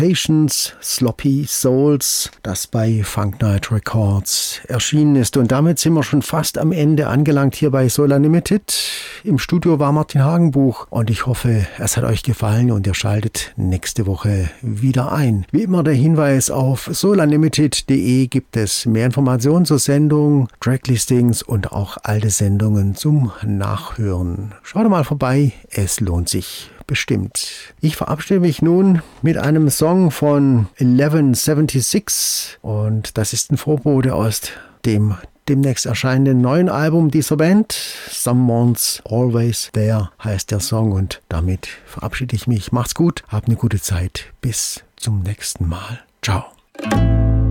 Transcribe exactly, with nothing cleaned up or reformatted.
Patience, Sloppy Souls, das bei Funk Night Records erschienen ist. Und damit sind wir schon fast am Ende angelangt hier bei Soul Unlimited. Im Studio war Martin Hagenbuch und ich hoffe, es hat euch gefallen und ihr schaltet nächste Woche wieder ein. Wie immer der Hinweis: auf soul unlimited punkt de gibt es mehr Informationen zur Sendung, Tracklistings und auch alte Sendungen zum Nachhören. Schaut mal vorbei, es lohnt sich bestimmt. Ich verabschiede mich nun mit einem Song von eleven seventy-six und das ist ein Vorbote aus dem demnächst erscheinenden neuen Album dieser Band. Someone's Always There heißt der Song und damit verabschiede ich mich. Macht's gut, habt eine gute Zeit. Bis zum nächsten Mal. Ciao.